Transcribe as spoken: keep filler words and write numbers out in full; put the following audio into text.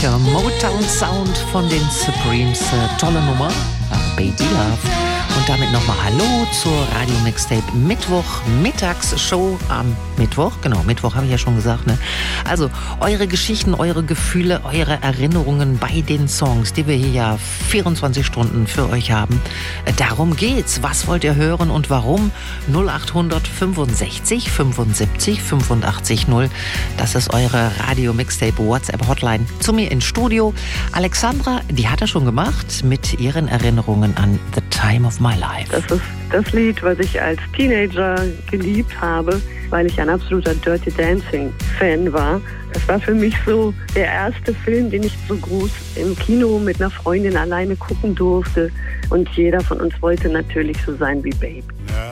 klassischer Motown-Sound von den Supremes. Äh, tolle Nummer, äh, Baby Love. Und damit nochmal Hallo zur Radio Mixtape Mittwoch Mittagsshow am Mittwoch. Genau, Mittwoch habe ich ja schon gesagt. Ne? Also eure Geschichten, eure Gefühle, eure Erinnerungen bei den Songs, die wir hier ja vierundzwanzig Stunden für euch haben. Äh, darum geht's. Was wollt ihr hören und warum? null acht fünfundsechzig fünfundsiebzig fünfundachtzig null. Das ist eure Radio Mixtape WhatsApp Hotline. Zu mir ins Studio. Alexandra, die hat er schon gemacht mit ihren Erinnerungen an The Time of My Life. Das ist das Lied, was ich als Teenager geliebt habe, weil ich ein absoluter Dirty Dancing Fan war. Es war für mich so der erste Film, den ich so groß im Kino mit einer Freundin alleine gucken durfte. Und jeder von uns wollte natürlich so sein wie Babe.